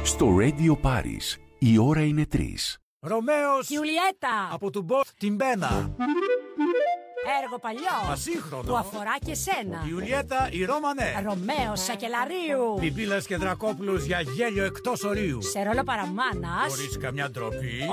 Στο Radio Paris η ώρα είναι 3. Ρωμαίος Γιουλιέτα από του Μποτ την Μπένα. Έργο παλιό Ασύγχρονο που αφορά και σένα. Γιουλιέτα η Ρώμανέ. Ρωμαίος Σακελαρίου. Πιπίλας και Δρακόπουλος για γέλιο εκτός ορίου. Σε ρόλο παραμάνας. Χωρίς καμιά ντροπή.